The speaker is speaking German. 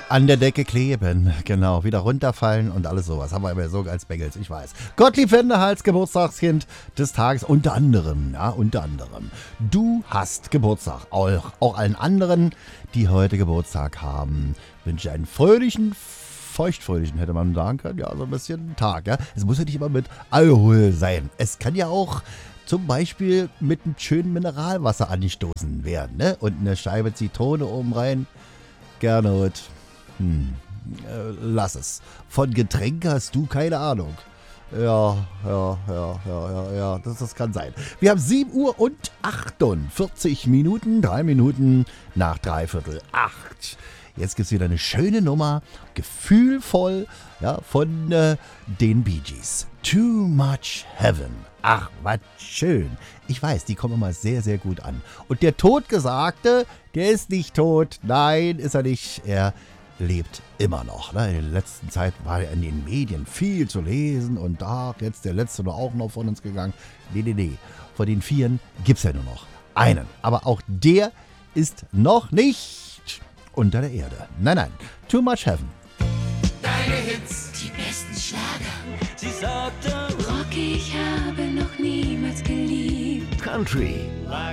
An der Decke kleben, genau, wieder runterfallen und alles sowas. Haben wir immer so als Bengels, ich weiß. Gottlieb Wendehals, Geburtstagskind des Tages, unter anderem, ja, unter anderem. Du hast Geburtstag. Auch allen anderen, die heute Geburtstag haben, wünsche ich einen fröhlichen, feuchtfröhlichen, hätte man sagen können, ja, so ein bisschen Tag, ja. Es muss ja nicht immer mit Alkohol sein. Es kann ja auch zum Beispiel mit einem schönen Mineralwasser angestoßen werden, ne? Und eine Scheibe Zitrone oben rein. Gernot. Lass es. Von Getränk hast du keine Ahnung. Ja, das kann sein. Wir haben 7 Uhr und 48 Minuten, 3 Minuten nach 7:45. Jetzt gibt es wieder eine schöne Nummer, gefühlvoll, ja, von den Bee Gees. Too Much Heaven. Ach, was schön. Ich weiß, die kommen immer sehr, sehr gut an. Und der Totgesagte, der ist nicht tot. Nein, ist er nicht. Er lebt immer noch. In der letzten Zeit war er in den Medien viel zu lesen und da jetzt der letzte nur auch noch von uns gegangen. Nee. Von den 4 gibt es ja nur noch einen. Aber auch der ist noch nicht unter der Erde. Nein. Too Much Heaven. Deine Hits, die besten Schlager. Sie sagte, Rocky, ich habe noch niemals geliebt. Country.